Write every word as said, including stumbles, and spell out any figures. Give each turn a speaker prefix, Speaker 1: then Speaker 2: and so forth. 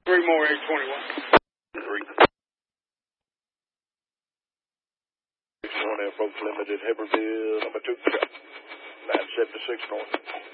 Speaker 1: Three more eight twenty-one.
Speaker 2: Three. One Air Folks Limited, Heberville, number two. nine seventy-six north.